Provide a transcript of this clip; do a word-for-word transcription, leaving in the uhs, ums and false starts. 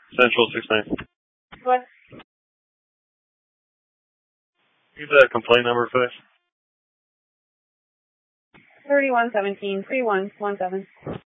Central six nine. What? Give that complaint number, please. thirty-one seventeen, three one one seven.